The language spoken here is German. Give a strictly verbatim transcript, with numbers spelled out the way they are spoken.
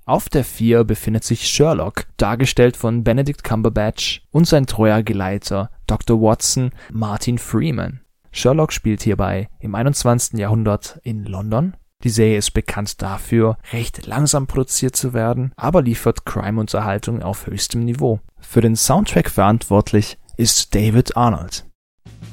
Auf der vier befindet sich Sherlock, dargestellt von Benedict Cumberbatch und sein treuer Geleiter Doktor Watson, Martin Freeman. Sherlock spielt hierbei im einundzwanzigsten Jahrhundert in London. Die Serie ist bekannt dafür, recht langsam produziert zu werden, aber liefert Crime-Unterhaltung auf höchstem Niveau. Für den Soundtrack verantwortlich ist David Arnold.